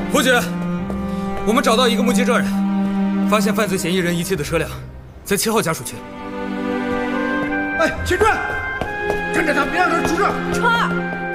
侯局，我们找到一个目击证人，发现犯罪嫌疑人遗弃的车辆在7号家属区。 哎，秦川，跟着他，别让他出事。 川儿。